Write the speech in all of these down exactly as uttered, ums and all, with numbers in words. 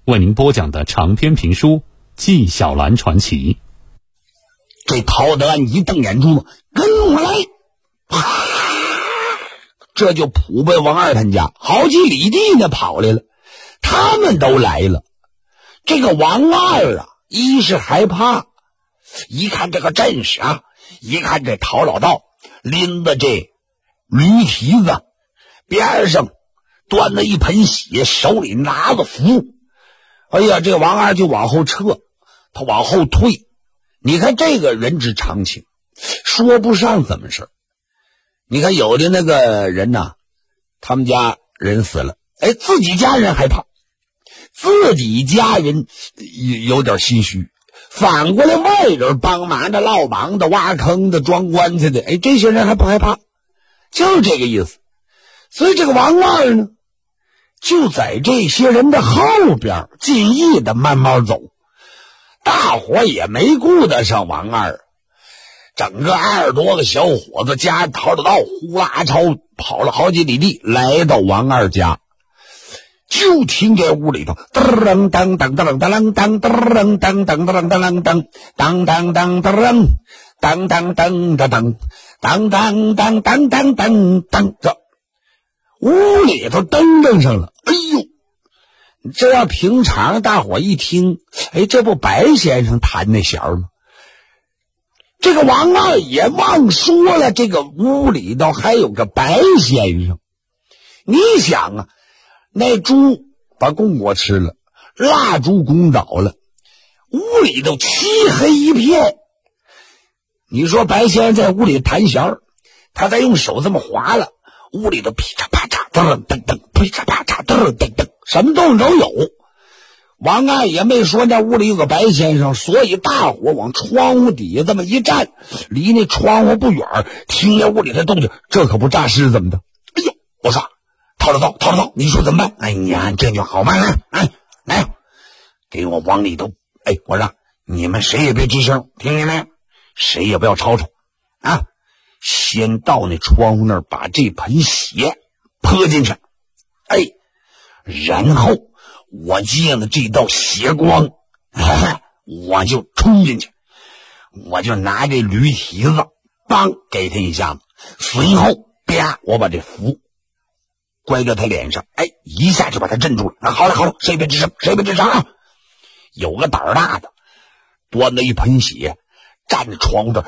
为您播讲的长篇评书《纪晓岚传奇》。 这陶德安一瞪眼珠子，跟我来！啪！这就扑奔王二他家，好几里地呢跑来了，他们都来了。这个王二啊，一是害怕，一看这个阵势啊，一看这陶老道拎着这驴蹄子，边上端了一盆血，手里拿着符。哎呀，这王二就往后撤，他往后退。你看这个人之常情，说不上怎么事。你看有的那个人呐、啊，他们家人死了，哎，自己家人害怕，自己家人有点心虚，反过来外人帮忙的、落忙的、挖坑的、装棺材的，哎，这些人还不害怕，就是这个意思。所以这个王二呢，就在这些人的后边尽意的慢慢走，大伙也没顾得上王二，整个二十多个小伙子加陶老道呼啦超跑了好几里地，来到王二家，就听这屋里头噔噔噔噔噔噔噔噔噔噔噔噔噔噔噔噔当当当当当当当当当当当当当当当当，这屋里头灯灯上了。哎呦，这要平常大伙一听，哎，这不白先生弹那弦吗？这个王二也忘说了，这个屋里头还有个白先生。你想啊，那猪把供果吃了，蜡烛供倒了，屋里头漆黑一片。你说白先生在屋里弹弦，他再用手这么划了，屋里头噼嚓啪嚓噔噔噔，噼嚓啪嚓噔噔噔，什么动静都有。王二也没说那屋里有个白先生，所以大伙往窗户底下这么一站，离那窗户不远，听见屋里的动静，这可不诈尸怎么的？哎呦，我说陶老道，陶老道，你说怎么办？哎呀，这就好办了，哎，来，给我往里头，哎，我说你们谁也别吱声，听见没？谁也不要吵吵啊！先到那窗户那儿把这盆血泼进去，哎，然后我借了这道血光，哈哈，我就冲进去，我就拿这驴蹄子帮给他一下子，随后啪，我把这符乖到他脸上，哎，一下就把他镇住了。啊，好了好了，谁别吱声，谁别吱声啊！有个胆儿大的端了一盆血，站在床这儿，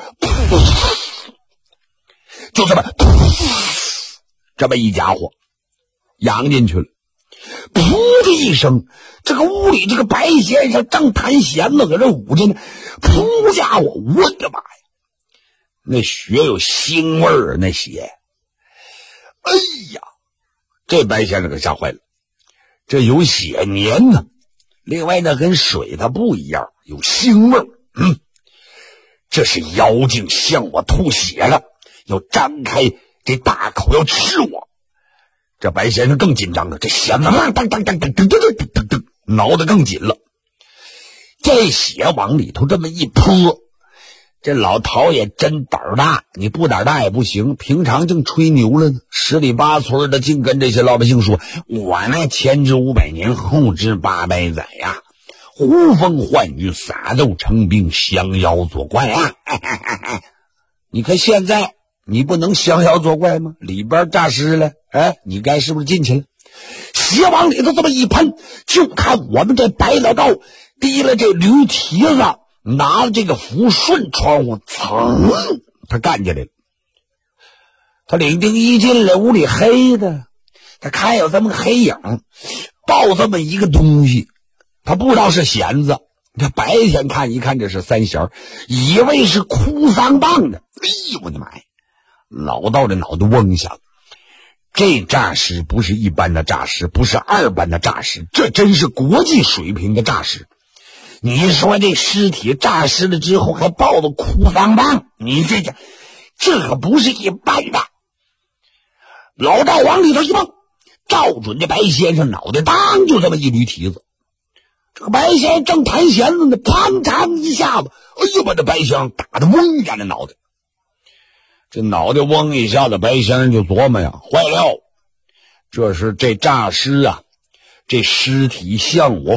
就这么这么一家伙扬进去了。噗的一声，这个屋里这个白先生正弹弦子搁这舞着呢，噗家伙，我的妈呀，那血有腥味儿，那血，哎呀，这白先生可吓坏了，这有血粘呢，另外呢跟水它不一样，有腥味儿。嗯，这是妖精向我吐血了，要张开这大口要吃我。这白先生更紧张了，这弦子当当当当当当当当当，挠得更紧了。这血往里头这么一泼，这老陶也真胆儿大，你不胆儿大也不行。平常净吹牛了呢，十里八村的净跟这些老百姓说，我呢前知五百年，后知八百载呀，呼风唤雨，撒豆成兵，降妖作怪啊！你看现在你不能降妖作怪吗？里边诈尸了，哎，你该是不是进去了？血往里头这么一喷，就看我们这白老道提了这驴蹄子，拿了这个符，顺窗户噌，他干进来了。他领兵一进来，屋里黑的，他看有这么个黑影，抱这么一个东西，他不知道是弦子，这白天看一看这是三弦，以为是哭丧棒的。哎呦我的妈呀！老道的脑袋嗡一下，这诈尸不是一般的诈尸，不是二般的诈尸，这真是国际水平的诈尸。你说这尸体诈尸了之后还抱着哭丧棒，你这这这可不是一般的。老道往里头一蹦，照准这白先生脑袋，当就这么一驴蹄子。这个白先生正弹弦子呢，砰嚓一下子，哎呦，把这白先生打得嗡一下的脑袋。这脑袋嗡一下子，白先生就琢磨呀，坏了，这是这诈尸啊，这尸体向我